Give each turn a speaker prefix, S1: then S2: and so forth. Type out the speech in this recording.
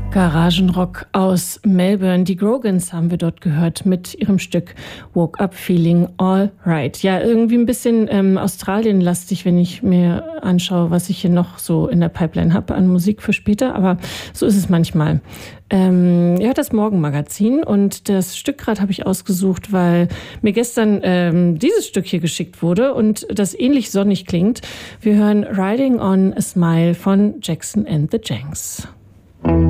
S1: Garagenrock aus Melbourne. Die Grogans haben wir dort gehört mit ihrem Stück Woke Up Feeling All Right. Ja, irgendwie ein bisschen Australien-lastig, wenn ich mir anschaue, was ich hier noch so in der Pipeline habe an Musik für später. Aber so ist es manchmal. Ihr hört das Morgenmagazin und das Stück gerade habe ich ausgesucht, weil mir gestern dieses Stück hier geschickt wurde und das ähnlich sonnig klingt. Wir hören Riding on a Smile von Jackson and the Janks.